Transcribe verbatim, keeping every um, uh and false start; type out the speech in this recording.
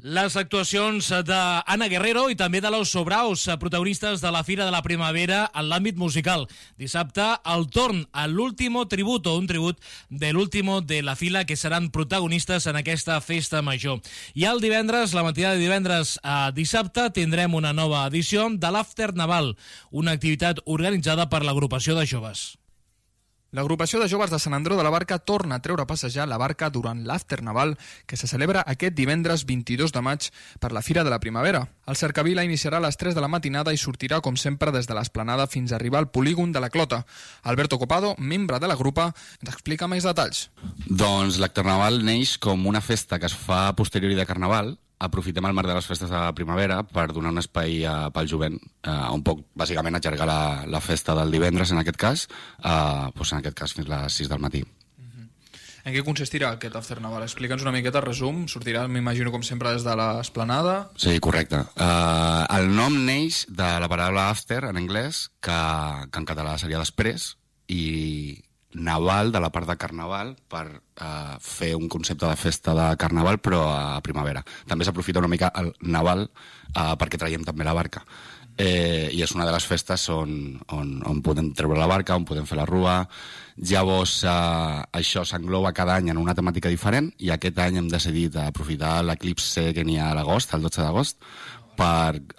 Les actuacions d'Anna Guerrero i també de los Sobraos, protagonistes de la Fira de la Primavera en l'àmbit musical. Dissabte, el torn a l'último tributo, un tribut de l'último de la fila, que seran protagonistes en aquesta festa major. I el divendres, la matinada de divendres a dissabte, tindrem una nova edició de l'After Naval, una activitat organitzada per l'agrupació de joves. L'agrupació de joves de Sant Andreu de la Barca torna a treure a passejar la barca durant l'After Naval, que se celebra aquest divendres vint-i-dos de maig per la Fira de la Primavera. El cercavila iniciarà a les tres de la matinada i sortirà, com sempre, des de l'esplanada fins a arribar al polígon de la Clota. Alberto Copado, membre de la grupa, ens explica més detalls. Doncs l'After Naval neix com una festa que es fa a posteriori de Carnaval. Aprofitem el marc de les festes de la primavera per donar un espai uh, pel jovent, uh, un poc, bàsicament, allargar la, la festa del divendres, en aquest cas, uh, doncs en aquest cas fins a les sis del matí. Uh-huh. En què consistirà aquest After Naval? Explica'ns una miqueta, resum. Sortirà, m'imagino, com sempre, des de l'esplanada. Sí, correcte. Uh, el nom neix de la paraula after, en anglès, que, que en català seria després, i Naval, de la part de Carnaval, per uh, fer un concepte de festa de Carnaval, però a primavera. També s'aprofita una mica el Naval uh, perquè traiem també la barca. Eh, I és una de les festes on, on, on podem treure la barca, on podem fer la rua. Llavors, uh, això s'engloba cada any en una temàtica diferent, i aquest any hem decidit aprofitar l'eclipse que n'hi ha a l'agost, el dotze d'agost, per